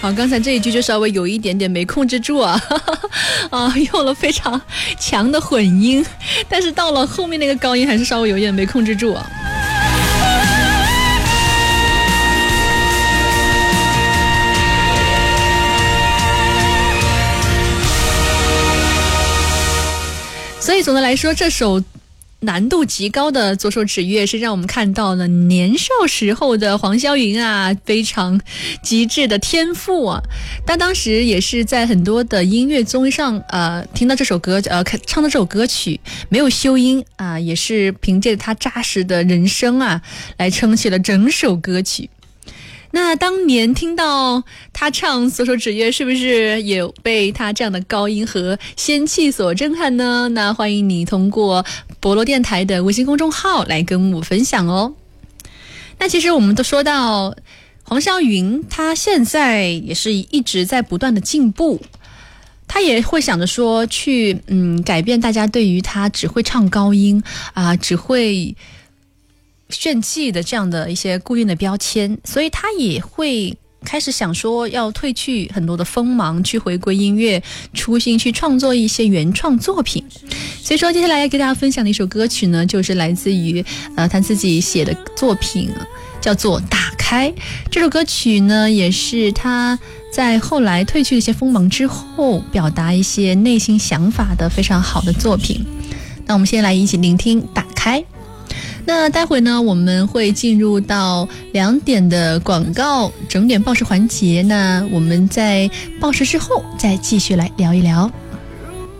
好，刚才这一句就稍微有一点点没控制住啊，用了非常强的混音，但是到了后面那个高音还是稍微有一点没控制住啊。所以总的来说，这首难度极高的左手指乐是让我们看到了年少时候的黄霄云啊，非常极致的天赋啊。他当时也是在很多的音乐综艺上听到这首歌唱的这首歌曲，没有修音啊，也是凭借他扎实的人声啊来撑起了整首歌曲。那当年听到他唱左手指乐，是不是也被他这样的高音和仙气所震撼呢？那欢迎你通过博罗电台的微信公众号来跟我分享哦。那其实我们都说到黄霄云，他现在也是一直在不断的进步，他也会想着说去改变大家对于他只会唱高音只会炫技的这样的一些固定的标签，所以他也会开始想说要褪去很多的锋芒，去回归音乐初心，去创作一些原创作品。所以说接下来要给大家分享的一首歌曲呢，就是来自于他自己写的作品，叫做《打开》。这首歌曲呢，也是他在后来褪去一些锋芒之后，表达一些内心想法的非常好的作品。那我们先来一起聆听《打开》。那待会呢，我们会进入到2点的广告整点报时环节，那我们在报时之后再继续来聊一聊。